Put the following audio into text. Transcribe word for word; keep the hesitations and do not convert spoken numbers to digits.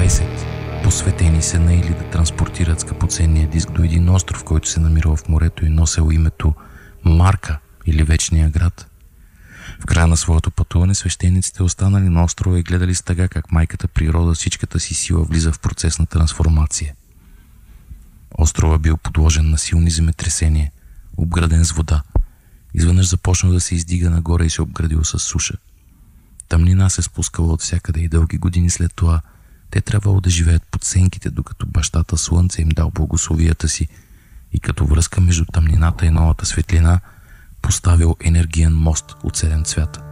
двайсет, посветени се наели да транспортират скъпоценния диск до един остров, който се намирал в морето и носел името Марка или Вечния град. В края на своето пътуване свещениците останали на острова и гледали с тъга как майката природа всичката си сила влиза в процес на трансформация. Острова бил подложен на силни земетресения, обграден с вода. Изведнъж започнал да се издига нагоре и се обградил с суша. Тъмнина се спускала от всякъде и дълги години след това те трябвало да живеят под сенките, докато бащата Слънце им дал благословията си и като връзка между тъмнината и новата светлина поставил енергиен мост от седем цвята.